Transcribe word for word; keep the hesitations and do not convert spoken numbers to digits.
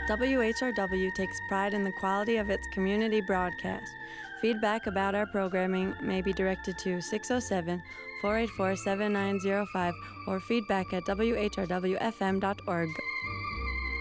W H R W takes pride in the quality of its community broadcast. Feedback about our programming may be directed to six oh seven, four eight four, seven nine oh five or feedback at w h r w f m dot org.